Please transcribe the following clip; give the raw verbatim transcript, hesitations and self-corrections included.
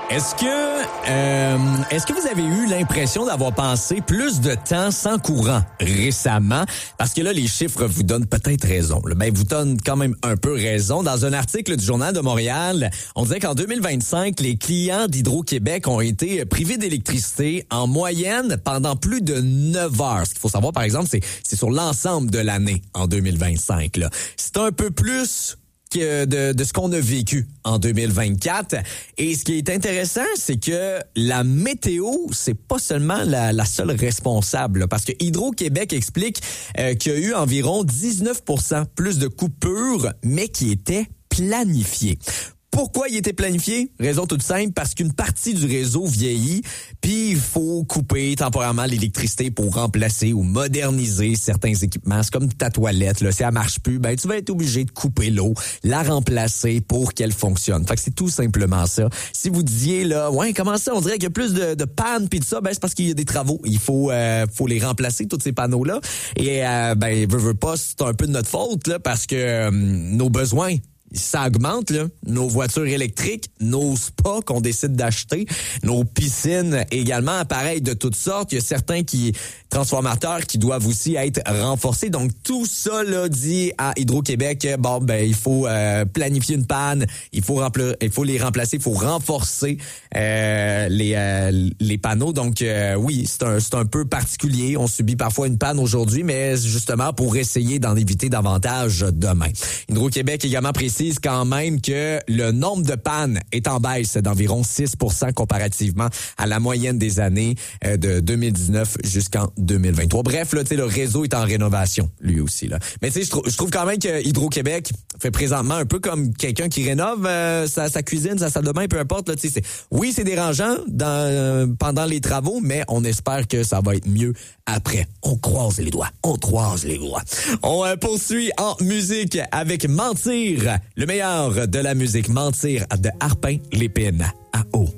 Est-ce que euh, est-ce que vous avez eu l'impression d'avoir passé plus de temps sans courant récemment? Parce que là, les chiffres vous donnent peut-être raison. Ben, vous donnent quand même un peu raison. Dans un article du Journal de Montréal, on disait qu'en deux mille vingt-cinq, les clients d'Hydro-Québec ont été privés d'électricité en moyenne pendant plus de neuf heures. Ce qu'il faut savoir, par exemple, c'est, c'est sur l'ensemble de l'année en deux mille vingt-cinq. Là. C'est un peu plus que de, de ce qu'on a vécu en deux mille vingt-quatre. Et ce qui est intéressant, c'est que la météo, c'est pas seulement la, la seule responsable, là, parce que Hydro-Québec explique euh, qu'il y a eu environ dix-neuf pour cent plus de coupures, mais qui étaient planifiées. Pourquoi il était planifié? Raison toute simple, parce qu'une partie du réseau vieillit, puis il faut couper temporairement l'électricité pour remplacer ou moderniser certains équipements. C'est comme ta toilette, là. Si elle marche plus, ben tu vas être obligé de couper l'eau, la remplacer pour qu'elle fonctionne. Fait que c'est tout simplement ça. Si vous disiez, là, ouais, comment ça, on dirait qu'il y a plus de, de pannes pis de ça, ben c'est parce qu'il y a des travaux. Il faut, euh, faut les remplacer, tous ces panneaux-là. Et, euh, ben, veux, veux pas, c'est un peu de notre faute, là, parce que euh, nos besoins, ça augmente, là. Nos voitures électriques, nos spas qu'on décide d'acheter, nos piscines également, appareils de toutes sortes. Il y a certains qui transformateurs qui doivent aussi être renforcés. Donc, tout ça, là, dit à Hydro-Québec, bon, ben, il faut euh, planifier une panne, il faut rempla- il faut les remplacer, il faut renforcer euh, les euh, les panneaux. Donc, euh, oui, c'est un c'est un peu particulier. On subit parfois une panne aujourd'hui, mais justement pour essayer d'en éviter davantage demain. Hydro-Québec également précise quand même que le nombre de pannes est en baisse d'environ six pour cent comparativement à la moyenne des années euh, de deux mille dix-neuf jusqu'en deux mille vingt-trois. Bref, là, tu sais, le réseau est en rénovation, lui aussi, là. Mais tu sais, je, trou- je trouve quand même que Hydro-Québec fait présentement un peu comme quelqu'un qui rénove euh, sa, sa cuisine, sa salle de bain, peu importe, là, tu sais, c'est, oui, c'est dérangeant dans, euh, pendant les travaux, mais on espère que ça va être mieux après. On croise les doigts, on croise les doigts. On euh, poursuit en musique avec Mentir, le meilleur de la musique. Mentir de Harpin Lépine à eau.